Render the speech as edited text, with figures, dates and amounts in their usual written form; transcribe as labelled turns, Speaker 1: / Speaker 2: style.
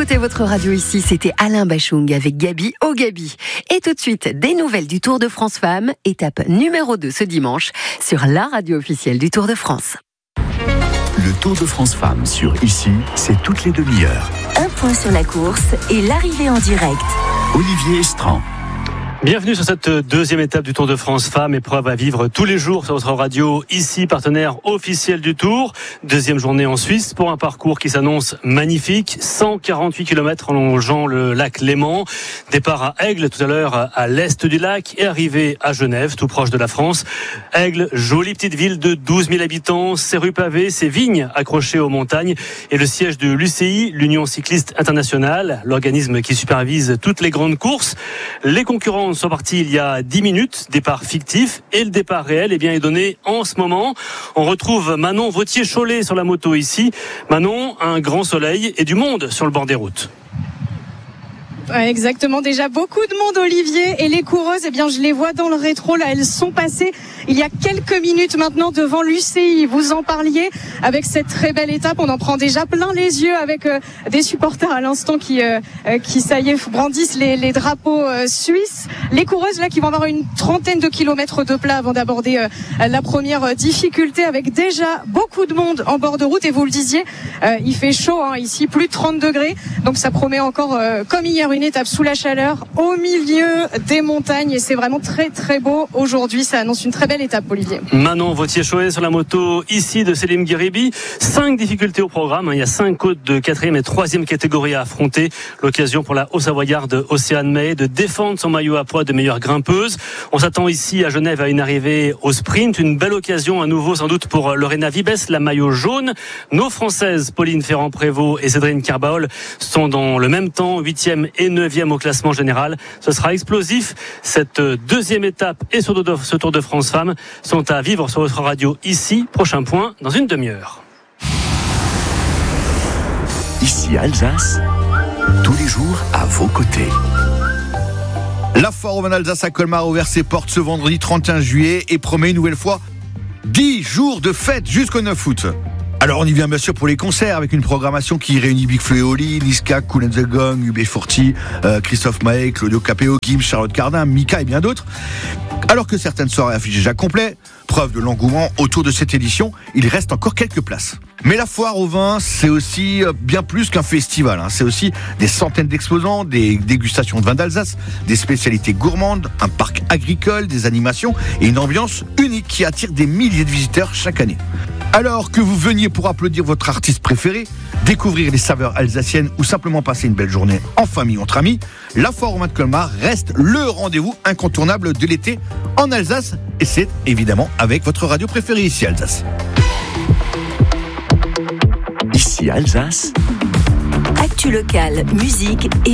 Speaker 1: écoutez votre radio ici, c'était Alain Bachung avec Gabi au Gabi. Et tout de suite, des nouvelles du Tour de France Femmes, étape numéro 2 ce dimanche, sur la radio officielle du Tour de France.
Speaker 2: Le Tour de France Femmes sur Ici, c'est toutes les demi-heures.
Speaker 3: Un point sur la course et l'arrivée en direct.
Speaker 2: Olivier Estran.
Speaker 4: Bienvenue sur cette deuxième étape du Tour de France Femmes, épreuve à vivre tous les jours sur votre radio, ici, partenaire officiel du Tour. Deuxième journée en Suisse pour un parcours qui s'annonce magnifique. 148 km en longeant le lac Léman. Départ à Aigle tout à l'heure à l'est du lac et arrivée à Genève, tout proche de la France. Aigle, jolie petite ville de 12 000 habitants, ses rues pavées, ses vignes accrochées aux montagnes et le siège de l'UCI, l'Union Cycliste Internationale, l'organisme qui supervise toutes les grandes courses. Les concurrents sont partis il y a 10 minutes, départ fictif, et le départ réel est donné en ce moment. On retrouve Manon Vautier-Cholet sur la moto ici. Manon, un grand soleil et du monde sur le bord des routes.
Speaker 5: Ouais, exactement, déjà beaucoup de monde, Olivier, et les coureuses, je les vois dans le rétro, là, elles sont passées il y a quelques minutes maintenant devant l'UCI, vous en parliez, avec cette très belle étape, on en prend déjà plein les yeux avec des supporters à l'instant qui ça y est, brandissent les drapeaux suisses. Les coureuses, là, qui vont avoir une trentaine de kilomètres de plat avant d'aborder la première difficulté, avec déjà beaucoup de monde en bord de route, et vous le disiez, il fait chaud, ici, plus de 30 degrés, donc ça promet encore, comme hier, une étape sous la chaleur au milieu des montagnes, et c'est vraiment très très beau aujourd'hui. Ça annonce une très belle étape, Olivier.
Speaker 4: Manon Vautier-Cholet sur la moto ici de Selim Guiribi. 5 difficultés au programme. Il y a 5 côtes de 4e et 3e catégorie à affronter. L'occasion pour la Haut-Savoyarde Océane May de défendre son maillot à poids de meilleure grimpeuse. On s'attend ici à Genève à une arrivée au sprint. Une belle occasion à nouveau sans doute pour Lorena Vibes, la maillot jaune. Nos Françaises Pauline Ferrand-Prévot et Cédrine Carbaol sont dans le même temps 8e et 9e au classement général. Ce sera explosif. Cette deuxième étape et ce Tour de France Femmes sont à vivre sur votre radio ici. Prochain point dans une demi-heure.
Speaker 2: Ici Alsace, tous les jours à vos côtés.
Speaker 6: La foire Roman Alsace à Colmar a ouvert ses portes ce vendredi 31 juillet et promet une nouvelle fois 10 jours de fête jusqu'au 9 août. Alors on y vient bien sûr pour les concerts avec une programmation qui réunit Big Flo et Oli, Niska, Kool and the Gang, UB40, Christophe Maé, Claudio Capéo, Gims, Charlotte Cardin, Mika et bien d'autres. Alors que certaines soirées affichent déjà complet, preuve de l'engouement autour de cette édition, il reste encore quelques places. Mais la foire au vin, c'est aussi bien plus qu'un festival. C'est aussi des centaines d'exposants, des dégustations de vins d'Alsace, des spécialités gourmandes, un parc agricole, des animations et une ambiance unique qui attire des milliers de visiteurs chaque année. Alors que vous veniez pour applaudir votre artiste préféré, découvrir les saveurs alsaciennes ou simplement passer une belle journée en famille ou entre amis, la foire au vin de Colmar reste le rendez-vous incontournable de l'été en Alsace, et c'est évidemment avec votre radio préférée ici Alsace.
Speaker 2: Ici Alsace.
Speaker 3: Actu locale, musique et